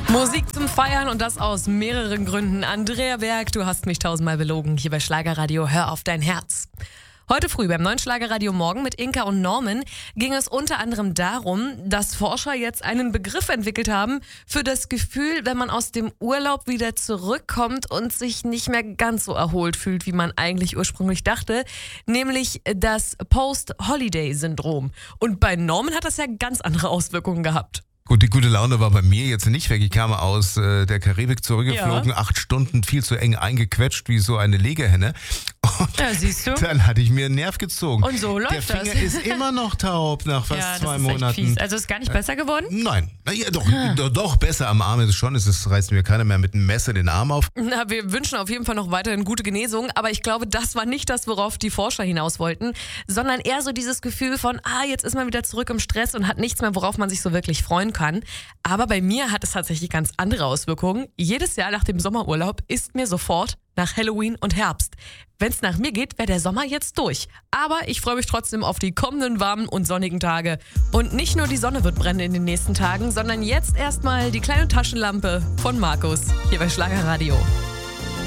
Musik zum Feiern und das aus mehreren Gründen. Andrea Berg, du hast mich tausendmal belogen. Hier bei Schlagerradio, hör auf dein Herz. Heute früh beim neuen Schlagerradio Morgen mit Inka und Norman ging es unter anderem darum, dass Forscher jetzt einen Begriff entwickelt haben für das Gefühl, wenn man aus dem Urlaub wieder zurückkommt und sich nicht mehr ganz so erholt fühlt, wie man eigentlich ursprünglich dachte, nämlich das Post-Holiday-Syndrom. Und bei Norman hat das ja ganz andere Auswirkungen gehabt. Gut, die gute Laune war bei mir jetzt nicht weg. Ich kam aus der Karibik zurückgeflogen, 8 Stunden viel zu eng eingequetscht wie so eine Legehenne. Und ja, siehst du? Dann hatte ich mir einen Nerv gezogen. Und so läuft das. Der Finger ist immer noch taub nach fast 2 Monaten. Echt fies. Also ist gar nicht besser geworden? Nein, ja, doch besser am Arm ist es schon. Es reißt mir keiner mehr mit einem Messer den Arm auf. Na, wir wünschen auf jeden Fall noch weiterhin gute Genesung, aber ich glaube, das war nicht das, worauf die Forscher hinaus wollten, sondern eher so dieses Gefühl von, jetzt ist man wieder zurück im Stress und hat nichts mehr, worauf man sich so wirklich freuen kann. Aber bei mir hat es tatsächlich ganz andere Auswirkungen. Jedes Jahr nach dem Sommerurlaub ist mir sofort nach Halloween und Herbst. Wenn es nach mir geht, wäre der Sommer jetzt durch. Aber ich freue mich trotzdem auf die kommenden warmen und sonnigen Tage. Und nicht nur die Sonne wird brennen in den nächsten Tagen, sondern jetzt erstmal die kleine Taschenlampe von Markus hier bei Schlagerradio.